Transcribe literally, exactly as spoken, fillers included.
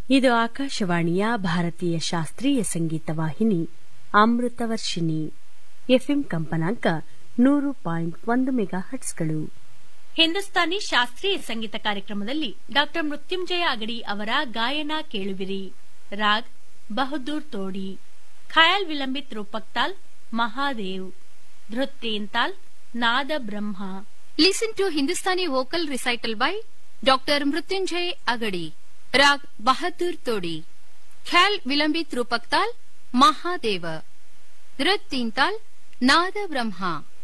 ಇದು ಆಕಾಶವಾಣಿಯ ಭಾರತೀಯ ಶಾಸ್ತ್ರೀಯ ಸಂಗೀತ ವಾಹಿನಿ ಅಮೃತವರ್ಷಿಣಿ. ಎಫ್ಎಂ ಕಂಪನಾಂಕ ನೂರು ಪಾಯಿಂಟ್ ಒಂದು ಮೆಗಾ ಹಟ್ಸ್ಗಳು. ಹಿಂದೂಸ್ತಾನಿ ಶಾಸ್ತ್ರೀಯ ಸಂಗೀತ ಕಾರ್ಯಕ್ರಮದಲ್ಲಿ ಡಾ ಮೃತ್ಯುಂಜಯ ಅಗಡಿ ಅವರ ಗಾಯನ ಕೇಳುವಿರಿ. ರಾಗ್ ಬಹದ್ದೂರ್ ತೋಡಿ, ಖಯಾಲ್ ವಿಲಂಬಿತ್ ರೂಪಕ್ತಾಲ್ ಮಹಾದೇವ್, ಧೃತ್ತೇಂತಾಲ್ ನಾದ ಬ್ರಹ್ಮ. Listen to Hindustani vocal recital by Doctor Mrutyunjay Agadi. Rag Bahadur Todi, Khayal Vilambit Rupaktal Mahadeva, Dhrit Tintal Nada Brahma.